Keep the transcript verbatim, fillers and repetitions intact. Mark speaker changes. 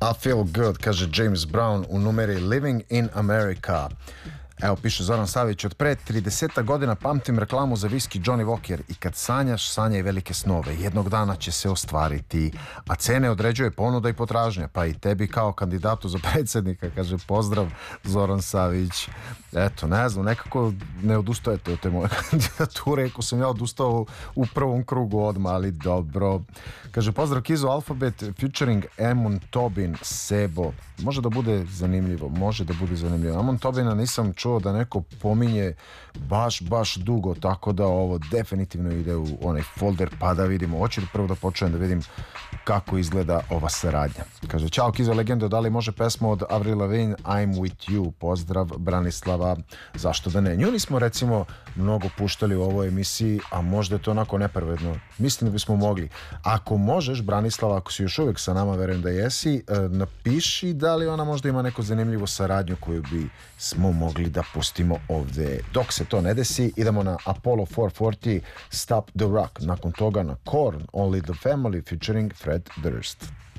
Speaker 1: I feel good, kaže James Brown u numeri Living in America. Evo, piše Zoran Savić, od pre trideset godina pamtim reklamu za viski Johnny Walker i kad sanjaš, sanjaj velike snove. Jednog dana će se ostvariti, a cene određuje ponuda i potražnja, pa i tebi kao kandidatu za predsjednika, kaže pozdrav Zoran Savić. Eto, ne znam, nekako ne odustajete od te moje kandidature, ako sam ja odustao u prvom krugu odmah, ali dobro. Kaže, pozdrav Kizo Alphabet featuring Amon Tobin, Sebo. Može da bude zanimljivo, može da bude zanimljivo. Amon Tobina nisam čuo da neko pominje baš, baš dugo, tako da ovo definitivno ide u onaj folder, pa da vidimo. Hoću da prvo da počnem da vidim kako izgleda ova saradnja. Kaže, čao Kizo Legendo, da li može pesma od Avril Lavigne, I'm with you, pozdrav Branislava, zašto da ne? Nju nismo recimo mnogo puštali u ovoj emisiji, a možda je to onako nepravedno. Mislim da bismo mogli. Ako možeš, Branislava, ako si još uvijek sa nama, verujem da jesi, napiši da li ona možda ima neku zanimljivu saradnju koju bi smo mogli da pustimo ovdje. Dok se to ne desi, idemo na Apollo four forty, Stop the Rock. Nakon toga na Korn, Only the Family featuring Fred Durst.